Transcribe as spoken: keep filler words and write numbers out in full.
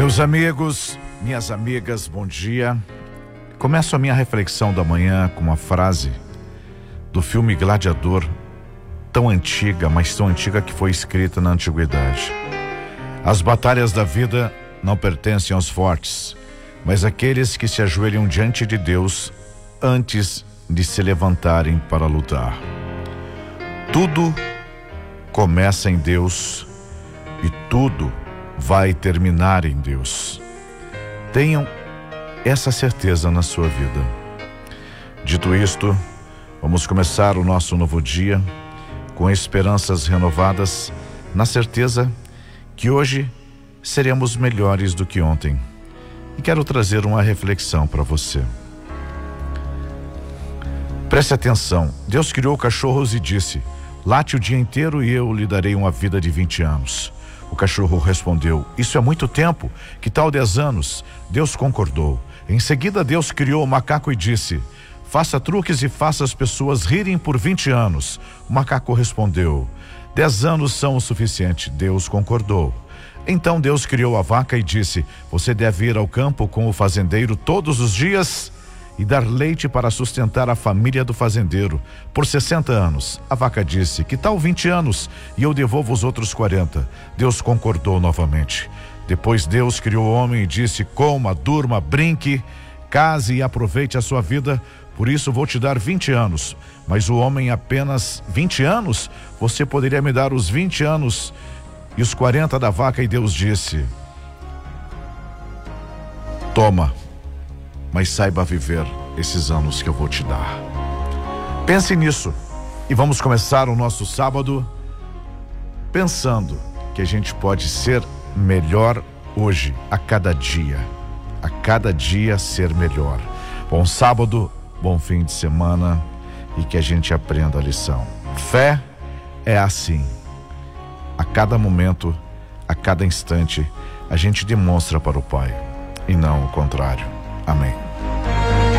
Meus amigos, minhas amigas, bom dia. Começo a minha reflexão da manhã com uma frase do filme Gladiador, tão antiga, mas tão antiga que foi escrita na antiguidade. As batalhas da vida não pertencem aos fortes, mas àqueles que se ajoelham diante de Deus antes de se levantarem para lutar. Tudo começa em Deus e tudo vai terminar em Deus. Tenham essa certeza na sua vida. Dito isto, vamos começar o nosso novo dia com esperanças renovadas, na certeza que hoje seremos melhores do que ontem. E quero trazer uma reflexão para você. Preste atenção. Deus criou cachorros e disse: late o dia inteiro e eu lhe darei uma vida de vinte anos. O cachorro respondeu: isso é muito tempo, que tal dez anos? Deus concordou. Em seguida Deus criou o macaco e disse: faça truques e faça as pessoas rirem por vinte anos. O macaco respondeu: dez anos são o suficiente. Deus concordou. Então Deus criou a vaca e disse: você deve ir ao campo com o fazendeiro todos os dias e dar leite para sustentar a família do fazendeiro por sessenta anos. A vaca disse: que tal vinte anos e eu devolvo os outros quarenta? Deus concordou novamente. Depois Deus criou o homem e disse: coma, durma, brinque, case e aproveite a sua vida. Por isso vou te dar vinte anos. Mas o homem apenas vinte anos? Você poderia me dar os vinte anos e os quarenta da vaca? E Deus disse: toma, mas saiba viver esses anos que eu vou te dar. Pense nisso e vamos começar o nosso sábado pensando que a gente pode ser melhor hoje, a cada dia, a cada dia ser melhor. Bom sábado, bom fim de semana e que a gente aprenda a lição. Fé é assim. A cada momento, a cada instante, a gente demonstra para o Pai e não o contrário. Amém.